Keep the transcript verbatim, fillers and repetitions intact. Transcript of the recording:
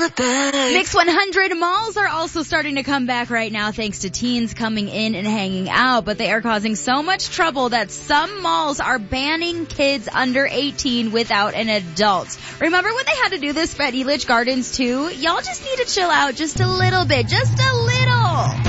my back. Mix one hundred malls are also starting to come back right now thanks to teens coming in and hanging out, but they are causing so much trouble that some malls are banning kids under eighteen without an adult. Remember when they had to do this at Elitch Gardens too? Y'all just need to chill out just a little bit, just a little.